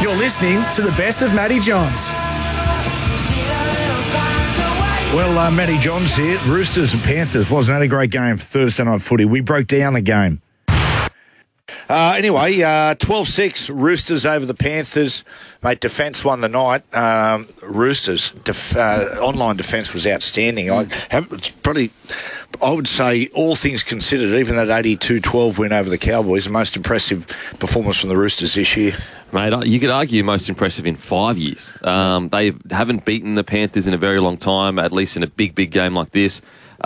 You're listening to the best of Matty Johns. Well, Matty Johns here. Roosters and Panthers wasn't that a great game for Thursday night footy? We broke down the game. Anyway, 12-6, Roosters over the Panthers. Mate, defence won the night. Roosters, online defence was outstanding. It's probably, I would say, all things considered, even that 82-12 win over the Cowboys, the most impressive performance from the Roosters this year. Mate, you could argue most impressive in 5 years. They haven't beaten the Panthers in a very long time, at least in a big game like this.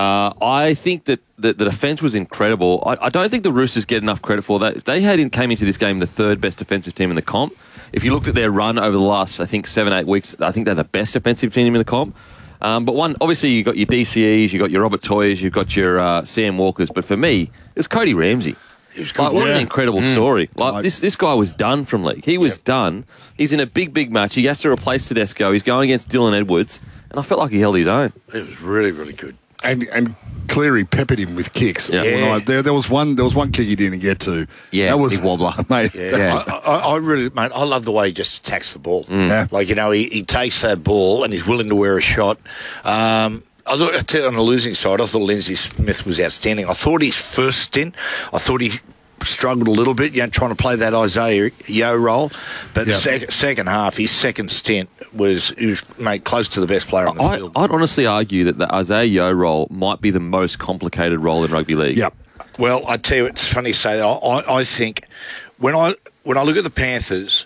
I think that the defence was incredible. I don't think the Roosters get enough credit for that. They came into this game the third best defensive team in the comp. If you looked at their run over the last, I think, 7-8 weeks, I think they're the best defensive team in the comp. But obviously, you've got your DCEs, you've got your Robert Toyes, you've got your Sam Walkers. But for me, it was Cody Ramsey. What an incredible story. This guy was done from league. He was done. He's in a big match. He has to replace Tedesco. He's going against Dylan Edwards. And I felt like he held his own. It was really, really good. And Cleary peppered him with kicks. Yeah. There was one kick he didn't get to. Yeah, that was big wobbler, mate. Yeah. I really, mate, I love the way he just attacks the ball. Yeah. Like, he takes that ball and he's willing to wear a shot. I thought on the losing side, I thought Lindsay Smith was outstanding. I thought his first stint, he struggled a little bit, trying to play that Isaiah Yeo role. But the second half, his second stint was made close to the best player on the field. I'd honestly argue that the Isaiah Yeo role might be the most complicated role in rugby league. Yep. Well, I tell you, it's funny you say that. I think when I look at the Panthers,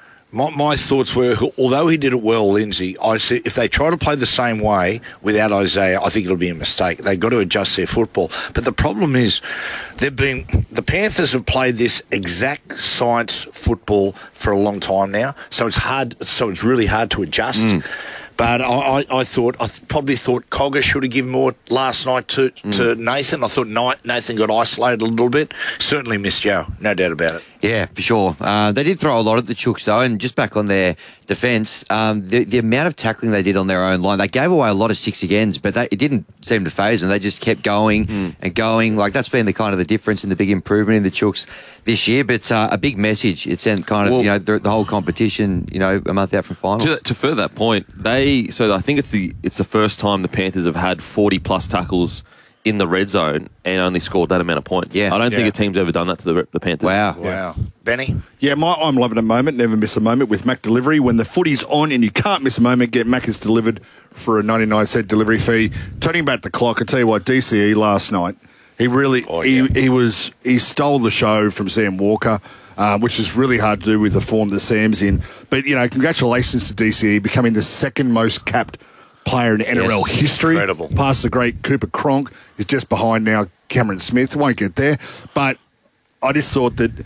my thoughts were, although he did it well, Lindsay, I said if they try to play the same way without Isaiah, I think it'll be a mistake. They've got to adjust their football. But the problem is, the Panthers have played this exact science football for a long time now, so it's hard. So it's really hard to adjust. But I probably thought Cogger should have given more last night to Nathan. I thought Nathan got isolated a little bit. Certainly missed Joe, no doubt about it. Yeah, for sure. They did throw a lot at the Chooks, though, and just back on their defence, the amount of tackling they did on their own line, they gave away a lot of 6 agains, but it didn't seem to phase them. They just kept going and going. Like, that's been the difference and the big improvement in the Chooks this year. But a big message. It sent the whole competition, a month out from finals. To further that point, I think it's the first time the Panthers have had 40+ tackles in the red zone and only scored that amount of points. Yeah. I don't think a team's ever done that to the Panthers. Wow. Benny? Yeah, I'm loving a moment, never miss a moment with Mac Delivery. When the footy's on and you can't miss a moment, get Macca's delivered for a 99-cent delivery fee. Turning back the clock, I tell you what, DCE last night, he really he stole the show from Sam Walker, which is really hard to do with the form that Sam's in. But, congratulations to DCE becoming the second most capped player in NRL history. Incredible. Past the great Cooper Cronk. Is just behind now Cameron Smith. Won't get there. But I just thought that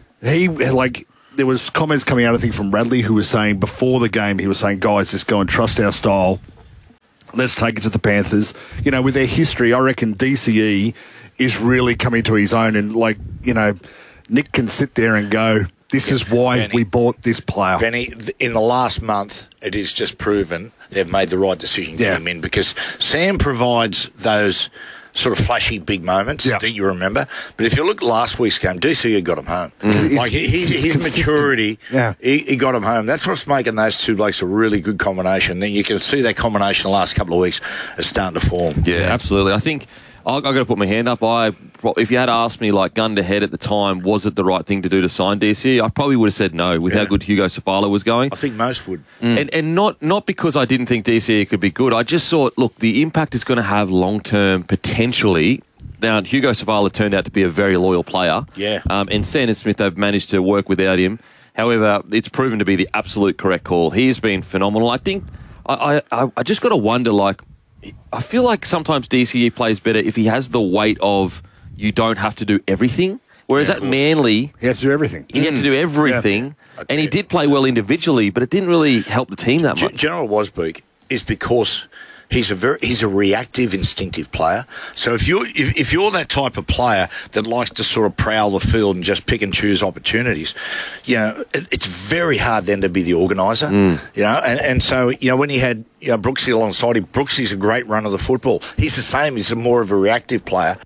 there was comments coming out, I think, from Radley, who was saying before the game, he was saying, guys, just go and trust our style. Let's take it to the Panthers. With their history, I reckon DCE is really coming to his own. And, Nick can sit there and go, this is why we bought this player. Benny, in the last month, it is just proven they've made the right decision getting him in, because Sam provides those sort of flashy big moments that you remember. But if you look at last week's game, DCE got him home. His maturity, he got him home. That's what's making those two blokes a really good combination. And you can see that combination the last couple of weeks is starting to form. Yeah, absolutely. I think I've got to put my hand up. If you had asked me, gun to head at the time, was it the right thing to do to sign DCE? I probably would have said no with how good Hugo Safala was going. I think most would. And not because I didn't think DCE could be good. I just thought, look, the impact it's going to have long-term potentially. Now, Hugo Safala turned out to be a very loyal player. Yeah. And Sandon Smith, they've managed to work without him. However, it's proven to be the absolute correct call. He's been phenomenal. I think I just got to wonder, I feel like sometimes DCE plays better if he has the weight of you don't have to do everything. Whereas at Manly, he had to do everything. He had to do everything, and he did play well individually, but it didn't really help the team that much. General Wasbeek is because he's a reactive, instinctive player. So if you're that type of player that likes to sort of prowl the field and just pick and choose opportunities, it's very hard then to be the organiser. And so when he had Brooksy alongside him, Brooksy's a great runner of the football. He's the same. He's more of a reactive player.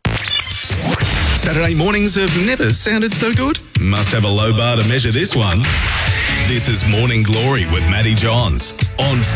Saturday mornings have never sounded so good. Must have a low bar to measure this one. This is Morning Glory with Matty Johns on